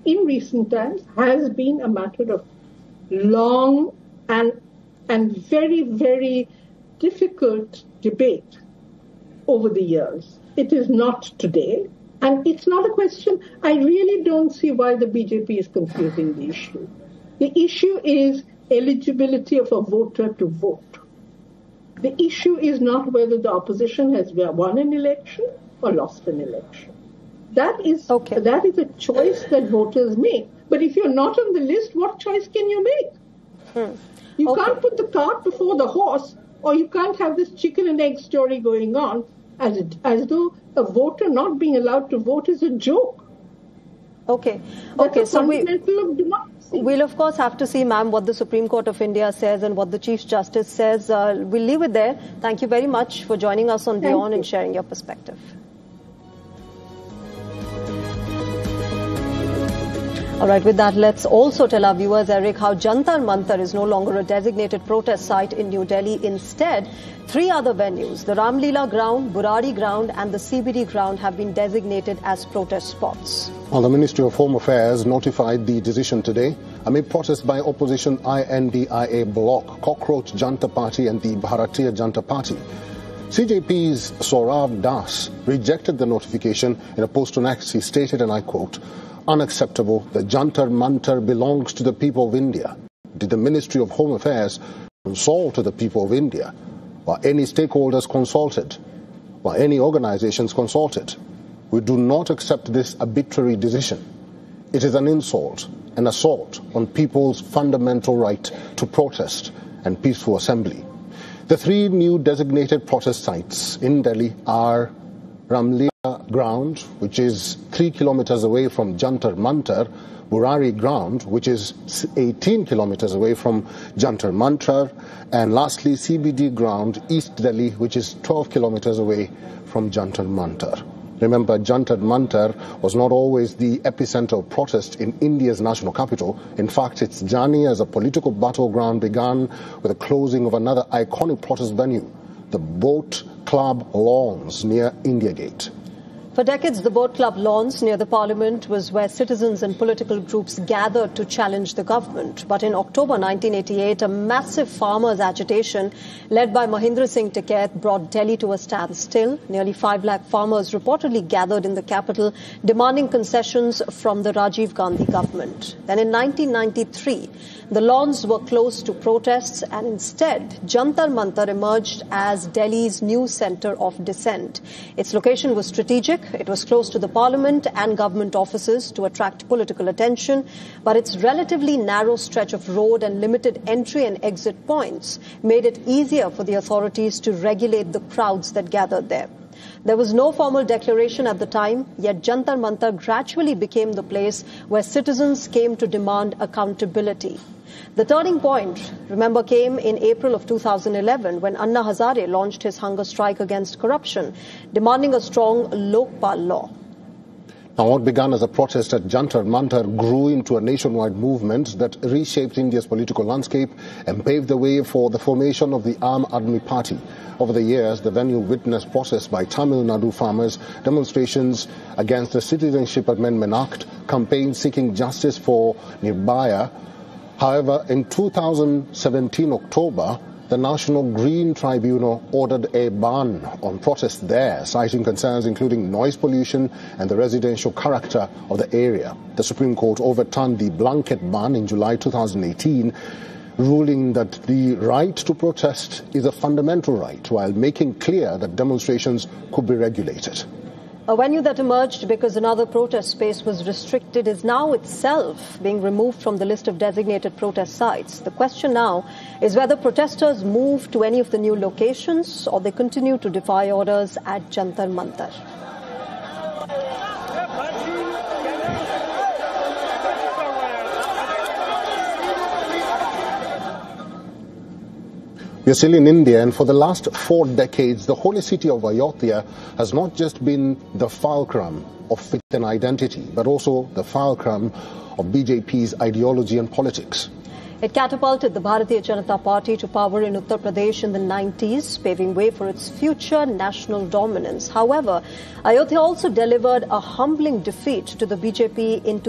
in recent times has been a matter of long and very, very difficult debate over the years. It is not today, and it's not a question. I really don't see why the BJP is confusing the issue. The issue is eligibility of a voter to vote. The issue is not whether the opposition has won an election or lost an election. That is a choice that voters make. But if you're not on the list, what choice can you make? You can't put the cart before the horse, or you can't have this chicken and egg story going on as though a voter not being allowed to vote is a joke. So we'll of course have to see, ma'am, what the Supreme Court of India says and what the Chief Justice says. We'll leave it there. Thank you very much for joining us on Beyond and sharing your perspective. All right, with that, let's also tell our viewers, Eric, how Jantar Mantar is no longer a designated protest site in New Delhi. Instead, 3 other venues, the Ram Leela ground, Burari ground and the CBD ground, have been designated as protest spots. Well, the Ministry of Home Affairs notified the decision today amid protests by opposition INDIA bloc, Cockroach Janta Party and the Bharatiya Janta Party. CJP's Saurav Das rejected the notification. In a post on X, he stated, and I quote, "Unacceptable. The Jantar Mantar belongs to the people of India. Did the Ministry of Home Affairs consult to the people of India? Were any stakeholders consulted? Were any organizations consulted? We do not accept this arbitrary decision. It is an insult, an assault on people's fundamental right to protest and peaceful assembly." The 3 new designated protest sites in Delhi are Ram Leela ground, which is 3 kilometers away from Jantar Mantar, Burari ground, which is 18 kilometers away from Jantar Mantar, and lastly CBD ground, East Delhi, which is 12 kilometers away from Jantar Mantar. Remember, Jantar Mantar was not always the epicenter of protest in India's national capital. In fact, its journey as a political battleground began with the closing of another iconic protest venue, the Boat Club lawns near India Gate. For decades, the Boat Club lawns near the Parliament was where citizens and political groups gathered to challenge the government. But in October 1988, a massive farmers' agitation led by Mahindra Singh Tikait brought Delhi to a standstill. Nearly 5 lakh farmers reportedly gathered in the capital, demanding concessions from the Rajiv Gandhi government. Then in 1993, the lawns were closed to protests, and instead, Jantar Mantar emerged as Delhi's new centre of dissent. Its location was strategic. It was close to the Parliament and government offices to attract political attention, but its relatively narrow stretch of road and limited entry and exit points made it easier for the authorities to regulate the crowds that gathered there. There was no formal declaration at the time, yet Jantar Mantar gradually became the place where citizens came to demand accountability. The turning point, remember, came in April of 2011 when Anna Hazare launched his hunger strike against corruption, demanding a strong Lokpal law. Now, what began as a protest at Jantar Mantar grew into a nationwide movement that reshaped India's political landscape and paved the way for the formation of the Aam Aadmi Party. Over the years, the venue witnessed protests by Tamil Nadu farmers, demonstrations against the Citizenship Amendment Act, campaigns seeking justice for Nirbhaya. However, in 2017 October, the National Green Tribunal ordered a ban on protests there, citing concerns including noise pollution and the residential character of the area. The Supreme Court overturned the blanket ban in July 2018, ruling that the right to protest is a fundamental right, while making clear that demonstrations could be regulated. A venue that emerged because another protest space was restricted is now itself being removed from the list of designated protest sites. The question now is whether protesters move to any of the new locations or they continue to defy orders at Jantar Mantar. We are still in India, and for the last 4 decades, the holy city of Ayodhya has not just been the fulcrum of faith and identity, but also the fulcrum of BJP's ideology and politics. It catapulted the Bharatiya Janata Party to power in Uttar Pradesh in the 90s, paving way for its future national dominance. However, Ayodhya also delivered a humbling defeat to the BJP in